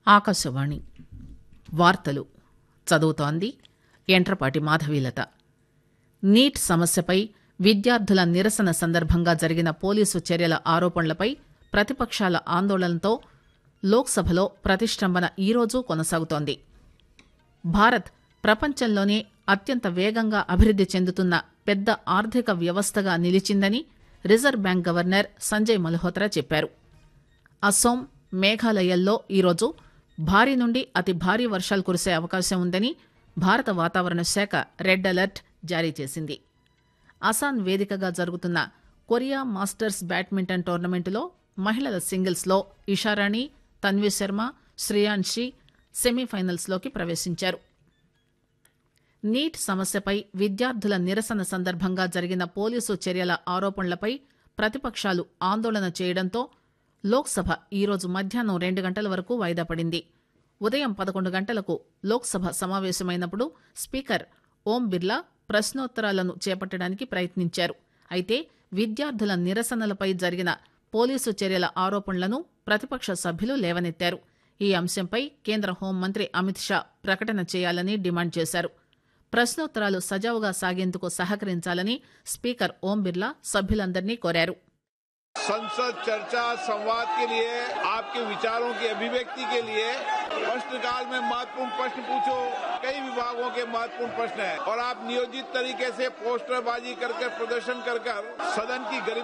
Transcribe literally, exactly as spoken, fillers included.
ఆకాశవాణి వార్తలు చదువుతోంది యంట్రపాటి మాధవీలత. నీట్ సమస్యపై విద్యార్థుల నిరసన సందర్భంగా జరిగిన పోలీసు చర్యల ఆరోపణలపై ప్రతిపక్షాల ఆందోళనతో లోక్సభలో ప్రతిష్టంభన ఈరోజు కొనసాగుతోంది. భారత్ ప్రపంచంలోనే అత్యంత వేగంగా అభివృద్ది చెందుతున్న పెద్ద ఆర్థిక వ్యవస్థగా నిలిచిందని reserve bank governor Sanjay Malhotra చెప్పారు. అస్సోం, మేఘాలయల్లో ఈరోజు భారీ నుండి అతి భారీ వర్షాలు కురిసే అవకాశం ఉందని భారత వాతావరణ శాఖ రెడ్ అలర్ట్ జారీ చేసింది. అసాన్ వేదికగా జరుగుతున్న కొరియా మాస్టర్స్ బ్యాడ్మింటన్ టోర్నమెంటులో మహిళల సింగిల్స్లో ఇషారాణి, తన్వీ శర్మ, శ్రేయాన్షి సెమీఫైనల్స్లోకి ప్రవేశించారు. నీట్ సమస్యపై విద్యార్థుల నిరసన సందర్భంగా జరిగిన పోలీసు చర్యల ఆరోపణలపై ప్రతిపక్షాలు ఆందోళన చేయడంతో లోక్సభ ఈరోజు మధ్యాహ్నం రెండు గంటల వరకు వాయిదా పడింది. ఉదయం పదకొండు గంటలకు లోక్సభ సమావేశమైనప్పుడు స్పీకర్ ఓం బిర్లా ప్రశ్నోత్తరాలను చేపట్టడానికి ప్రయత్నించారు. అయితే విద్యార్థుల నిరసనలపై జరిగిన పోలీసు చర్యల ఆరోపణలను ప్రతిపక్ష సభ్యులు లేవనెత్తారు. ఈ అంశంపై కేంద్ర హోంమంత్రి అమిత్ షా ప్రకటన చేయాలని డిమాండ్ చేశారు. ప్రశ్నోత్తరాలు సజావుగా సాగేందుకు సహకరించాలని స్పీకర్ ఓం బిర్లా సభ్యులందరినీ కోరారు. संसद चर्चा संवाद के लिए, आपके विचारों की अभिव्यक्ति के लिए प्रश्नकाल में महत्वपूर्ण प्रश्न पूछो. कई विभागों के महत्वपूर्ण प्रश्न है और आप नियोजित तरीके से पोस्टरबाजी करके प्रदर्शन कर कर सदन की गरिमा